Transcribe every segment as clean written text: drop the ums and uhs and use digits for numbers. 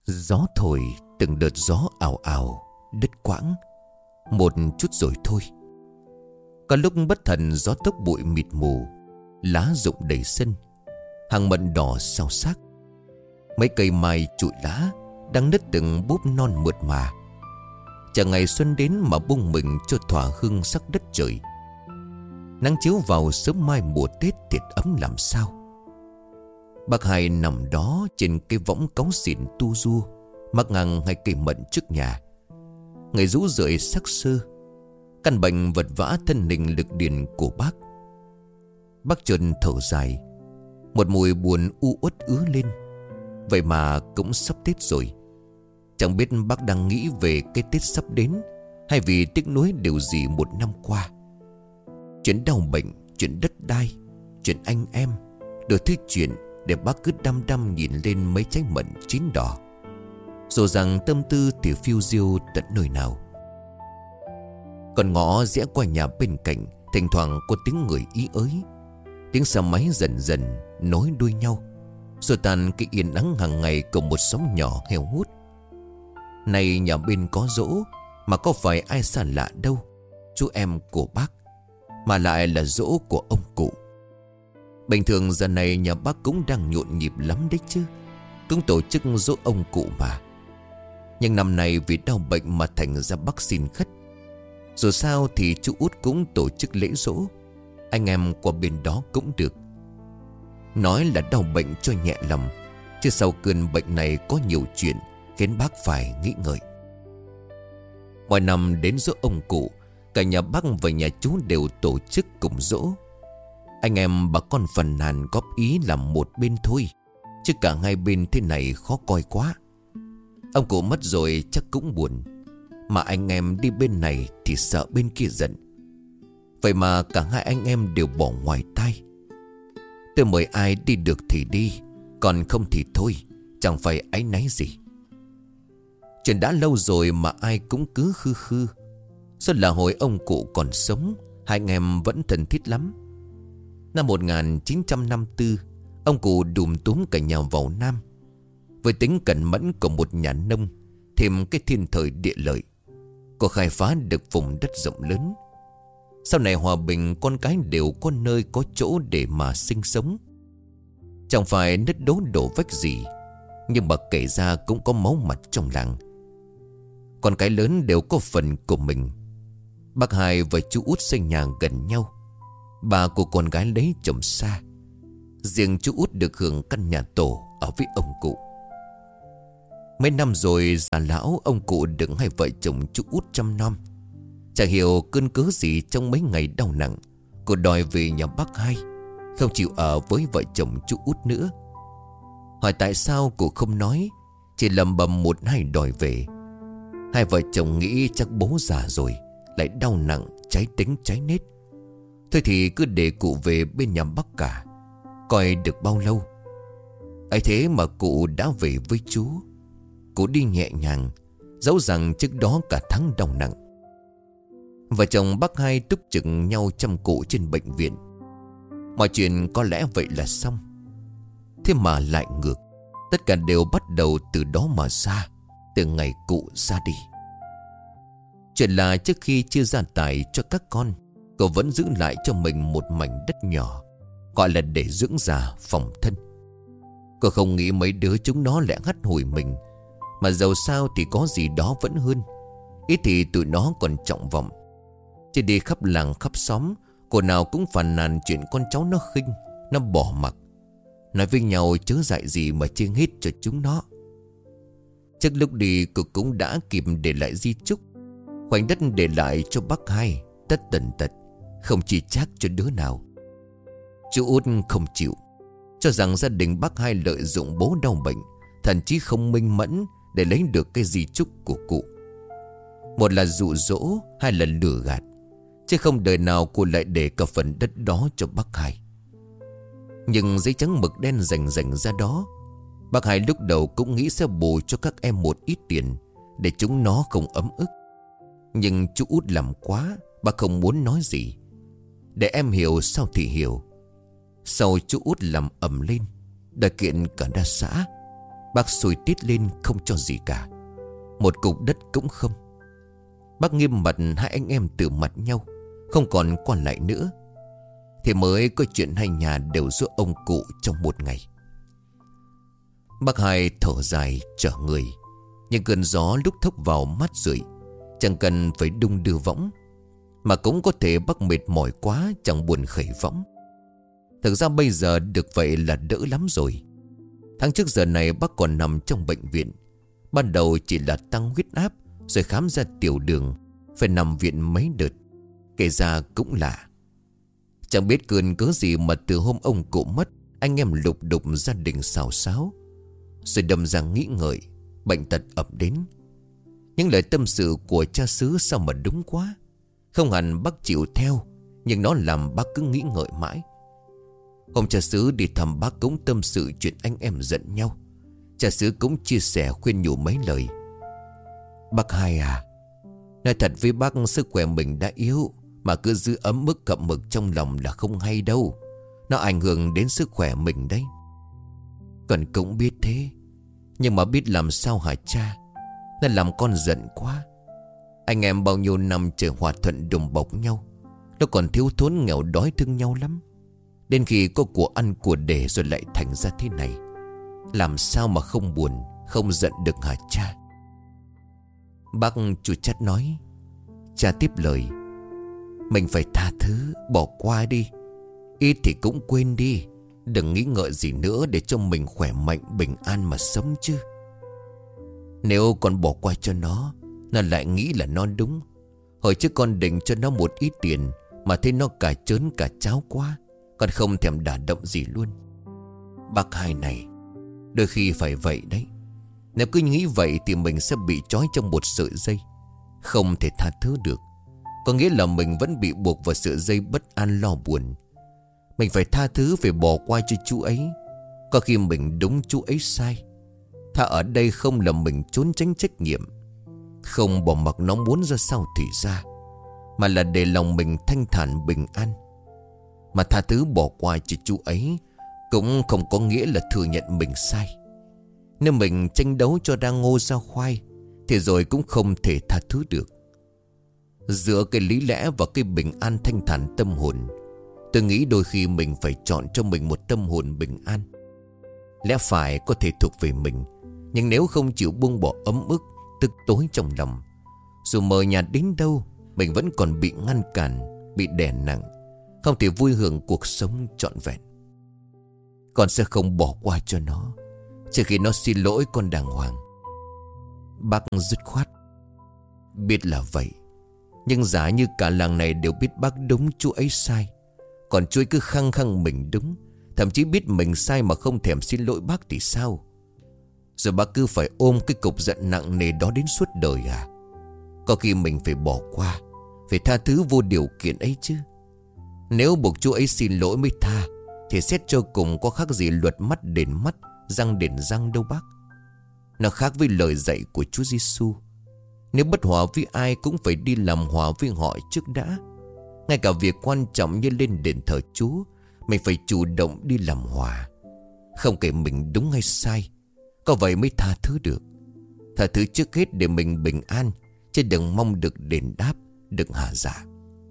Gió thổi, từng đợt gió ào ào, đứt quãng. Một chút rồi thôi. Có lúc bất thần gió tốc bụi mịt mù, lá rụng đầy sân, hàng mận đỏ xao xác. Mấy cây mai trụi lá đang nứt từng búp non mượt mà. Chẳng ngày xuân đến mà bung mình cho thỏa hương sắc đất trời. Nắng chiếu vào sớm mai mùa Tết thiệt ấm làm sao. Bác Hai nằm đó trên cái võng cáu xịn tu du, mắc ngang hai cây mận trước nhà. Ngày rũ rượi sắc sơ, căn bệnh vật vã thân hình lực điền của bác. Bác chợt thở dài, một mùi buồn u uất ứa lên. Vậy mà cũng sắp Tết rồi. Chẳng biết bác đang nghĩ về cái Tết sắp đến, hay vì tiếc nuối điều gì một năm qua. Chuyện đau bệnh, chuyện đất đai, chuyện anh em, đủ thứ chuyện để bác cứ đăm đăm nhìn lên mấy trái mận chín đỏ. Rồi rằng tâm tư thì phiêu diêu tận nơi nào. Con ngõ rẽ qua nhà bên cạnh, thỉnh thoảng có tiếng người ý ới. Tiếng xe máy dần dần nối đuôi nhau, rồi tàn cái yên ắng hàng ngày của một xóm nhỏ heo hút. Này nhà bên có dỗ, mà có phải ai xa lạ đâu, chú em của bác, mà lại là dỗ của ông cụ. Bình thường giờ này nhà bác cũng đang nhộn nhịp lắm đấy chứ, cũng tổ chức dỗ ông cụ mà. Nhưng năm nay vì đau bệnh mà thành ra bác xin khất. Dù sao thì chú Út cũng tổ chức lễ dỗ, anh em qua bên đó cũng được. Nói là đau bệnh cho nhẹ lòng, chứ sau cơn bệnh này có nhiều chuyện khiến bác phải nghĩ ngợi. Mọi năm đến dỗ ông cụ, cả nhà bác và nhà chú đều tổ chức cùng dỗ. Anh em bà con phần nàn góp ý làm một bên thôi, chứ cả hai bên thế này khó coi quá. Ông cụ mất rồi chắc cũng buồn, mà anh em đi bên này thì sợ bên kia giận. Vậy mà cả hai anh em đều bỏ ngoài tai. Tôi mời ai đi được thì đi, còn không thì thôi, chẳng phải áy náy gì. Chuyện đã lâu rồi mà ai cũng cứ khư khư. Suốt là hồi ông cụ còn sống, hai anh em vẫn thân thiết lắm. Năm 1954, ông cụ đùm túm cả nhà vào Nam. Với tính cẩn mẫn của một nhà nông, thêm cái thiên thời địa lợi, cô khai phá được vùng đất rộng lớn. Sau này hòa bình, con cái đều có nơi có chỗ để mà sinh sống. Chẳng phải nứt đố đổ vách gì, nhưng mà kể ra cũng có máu mặt trong làng. Con cái lớn đều có phần của mình. Bác Hai và chú Út xây nhà gần nhau. Bà của con gái lấy chồng xa. Riêng chú Út được hưởng căn nhà tổ ở với ông cụ. Mấy năm rồi già lão, ông cụ được hai vợ chồng chú Út chăm nom. Chả hiểu cơn cớ gì trong mấy ngày đau nặng, cô đòi về nhà bác Hai, không chịu ở với vợ chồng chú Út nữa. Hỏi tại sao cụ không nói, chỉ lầm bầm một hai đòi về. Hai vợ chồng nghĩ chắc bố già rồi, lại đau nặng, trái tính trái nết. Thôi thì cứ để cụ về bên nhà bác cả, coi được bao lâu. Ấy thế mà cụ đã về với chú. Cụ đi nhẹ nhàng, dẫu rằng trước đó cả tháng đau nặng. Vợ chồng bác Hai túc trực nhau chăm cụ trên bệnh viện. Mọi chuyện có lẽ vậy là xong. Thế mà lại ngược. Tất cả đều bắt đầu từ đó mà ra, từ ngày cụ ra đi. Chuyện là trước khi chia gia tài cho các con, cậu vẫn giữ lại cho mình một mảnh đất nhỏ, gọi là để dưỡng già phòng thân. Cô không nghĩ mấy đứa chúng nó lại hắt hủi mình, mà dầu sao thì có gì đó vẫn hơn. Ít thì tụi nó còn trọng vọng. Chỉ đi khắp làng khắp xóm, cô nào cũng phàn nàn chuyện con cháu nó khinh, nó bỏ mặc. Nói với nhau chớ dại gì mà chiêng hết cho chúng nó. Trước lúc đi cô cũng đã kịp để lại di chúc. Khoảnh đất để lại cho bác Hai tất tần tật, không chỉ chác cho đứa nào. Chú Út không chịu, cho rằng gia đình bác Hai lợi dụng bố đau bệnh, thậm chí không minh mẫn để lấy được cái di chúc của cụ. Một là dụ dỗ, hai là lừa gạt, chứ không đời nào cô lại để cả phần đất đó cho bác Hai. Nhưng giấy trắng mực đen rành rành ra đó, bác Hai lúc đầu cũng nghĩ sẽ bù cho các em một ít tiền để chúng nó không ấm ức. Nhưng chú Út làm quá, bác không muốn nói gì. Để em hiểu sao thì hiểu. Sau chú Út làm ầm lên, đòi kiện cả đa xã. Bác sùi tít lên không cho gì cả. Một cục đất cũng không. Bác nghiêm mặt hai anh em từ mặt nhau, không còn quan lại nữa. Thì mới có chuyện hai nhà đều giúp ông cụ trong một ngày. Bác Hai thở dài trở người. Nhưng cơn gió lúc thốc vào mắt rượi, chẳng cần phải đung đưa võng. Mà cũng có thể bác mệt mỏi quá chẳng buồn khởi võng. Thực ra bây giờ được vậy là đỡ lắm rồi. Tháng trước giờ này bác còn nằm trong bệnh viện. Ban đầu chỉ là tăng huyết áp, rồi khám ra tiểu đường, phải nằm viện mấy đợt. Kể ra cũng lạ. Chẳng biết cơn cớ gì mà từ hôm ông cụ mất, anh em lục đục gia đình xào xáo. Rồi đâm ra nghĩ ngợi, bệnh tật ập đến. Những lời tâm sự của cha xứ sao mà đúng quá. Không hẳn bác chịu theo, nhưng nó làm bác cứ nghĩ ngợi mãi. Hôm cha xứ đi thăm bác cũng tâm sự chuyện anh em giận nhau. Cha xứ cũng chia sẻ khuyên nhủ mấy lời. Bác Hai à, nói thật với bác, sức khỏe mình đã yếu, mà cứ giữ ấm ức cậm mực trong lòng là không hay đâu. Nó ảnh hưởng đến sức khỏe mình đấy. Còn cũng biết thế, nhưng mà biết làm sao hả cha. Nó làm con giận quá. Anh em bao nhiêu năm trời hòa thuận đùm bọc nhau, nó còn thiếu thốn nghèo đói thương nhau lắm. Đến khi có của ăn của để rồi lại thành ra thế này. Làm sao mà không buồn, không giận được hả cha. Bác chua chát nói. Cha tiếp lời. Mình phải tha thứ, bỏ qua đi. Ít thì cũng quên đi. Đừng nghĩ ngợi gì nữa, để cho mình khỏe mạnh bình an mà sống chứ. Nếu con bỏ qua cho nó lại nghĩ là nó đúng. Hồi trước con định cho nó một ít tiền, mà thấy nó cả trớn cả cháo quá, con không thèm đả động gì luôn. Bác Hai này, đôi khi phải vậy đấy. Nếu cứ nghĩ vậy thì mình sẽ bị trói trong một sợi dây, không thể tha thứ được. Có nghĩa là mình vẫn bị buộc vào sợi dây bất an lo buồn. Mình phải tha thứ, phải bỏ qua cho chú ấy. Có khi mình đúng, chú ấy sai. Tha ở đây không là mình trốn tránh trách nhiệm, không bỏ mặc nó muốn ra sao thì ra, mà là để lòng mình thanh thản bình an. Mà tha thứ bỏ qua cho chú ấy cũng không có nghĩa là thừa nhận mình sai. Nếu mình tranh đấu cho ra ngô ra khoai thì rồi cũng không thể tha thứ được. Giữa cái lý lẽ và cái bình an thanh thản tâm hồn, tôi nghĩ đôi khi mình phải chọn cho mình một tâm hồn bình an. Lẽ phải có thể thuộc về mình, nhưng nếu không chịu buông bỏ ấm ức, tức tối trong lòng, dù mờ nhạt đến đâu, mình vẫn còn bị ngăn cản, bị đè nặng, không thể vui hưởng cuộc sống trọn vẹn. Con sẽ không bỏ qua cho nó, trừ khi nó xin lỗi con đàng hoàng. Bác dứt khoát. Biết là vậy, nhưng giả như cả làng này đều biết bác đúng, chú ấy sai, còn chú ấy cứ khăng khăng mình đúng, thậm chí biết mình sai mà không thèm xin lỗi bác thì sao? Rồi bác cứ phải ôm cái cục giận nặng nề đó đến suốt đời à? Có khi mình phải bỏ qua, phải tha thứ vô điều kiện ấy chứ. Nếu buộc chú ấy xin lỗi mới tha thì xét cho cùng có khác gì luật mắt đền mắt, răng đền răng đâu bác. Nó khác với lời dạy của Chúa Giêsu. Nếu bất hòa với ai cũng phải đi làm hòa với họ trước đã. Ngay cả việc quan trọng như lên đền thờ Chúa, mình phải chủ động đi làm hòa. Không kể mình đúng hay sai, có vậy mới tha thứ được. Tha thứ trước hết để mình bình an, chứ đừng mong được đền đáp, đừng hạ dạ.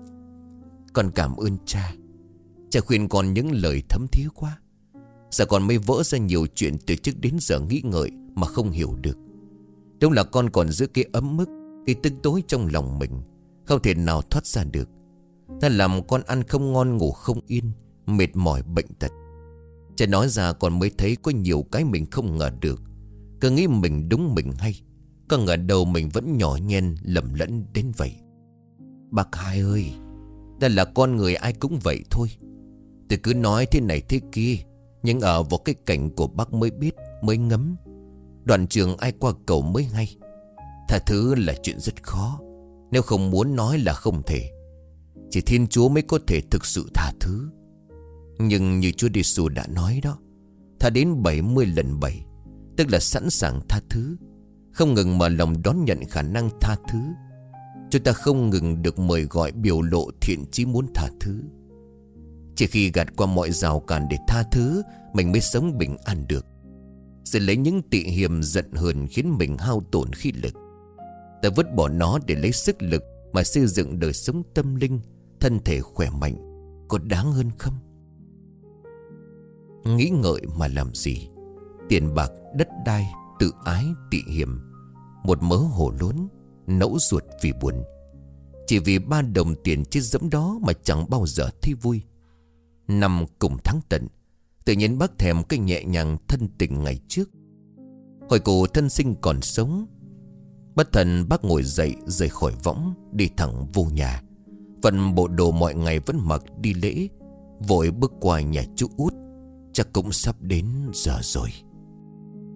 Con cảm ơn cha. Cha khuyên con những lời thấm thía quá. Giờ con mới vỡ ra nhiều chuyện từ trước đến giờ nghĩ ngợi mà không hiểu được. Đúng là con còn giữ cái ấm ức, cái tức tối trong lòng mình, không thể nào thoát ra được. Nó làm con ăn không ngon, ngủ không yên, mệt mỏi bệnh tật. Cha nói ra con mới thấy có nhiều cái mình không ngờ được. Cứ nghĩ mình đúng mình hay, có ngờ đầu mình vẫn nhỏ nhen lầm lẫn đến vậy. Bác Hai ơi, đây là con người ai cũng vậy thôi. Tôi cứ nói thế này thế kia, nhưng ở vào cái cảnh của bác mới biết, mới ngấm. Đoạn trường ai qua cầu mới hay. Tha thứ là chuyện rất khó, nếu không muốn nói là không thể. Chỉ Thiên Chúa mới có thể thực sự tha thứ. Nhưng như Chúa Giêsu đã nói đó, tha đến 70 lần 7, tức là sẵn sàng tha thứ, không ngừng mở lòng đón nhận khả năng tha thứ. Chúng ta không ngừng được mời gọi biểu lộ thiện chí muốn tha thứ. Chỉ khi gạt qua mọi rào cản để tha thứ, mình mới sống bình an được. Rồi lấy những tị hiềm giận hờn khiến mình hao tổn khí lực. Ta vứt bỏ nó để lấy sức lực mà xây dựng đời sống tâm linh, thân thể khỏe mạnh, có đáng hơn không? Nghĩ ngợi mà làm gì? Tiền bạc, đất đai, tự ái, tị hiềm, một mớ hổ lốn, nẫu ruột vì buồn. Chỉ vì 3 đồng tiền chết dẫm đó mà chẳng bao giờ thấy vui. Năm cùng tháng tận, tự nhiên bác thèm cái nhẹ nhàng thân tình ngày trước. Hồi cụ thân sinh còn sống. Bất thần bác ngồi dậy rời khỏi võng, đi thẳng vô nhà. Phần bộ đồ mọi ngày vẫn mặc đi lễ, vội bước qua nhà chú út. Chắc cũng sắp đến giờ rồi.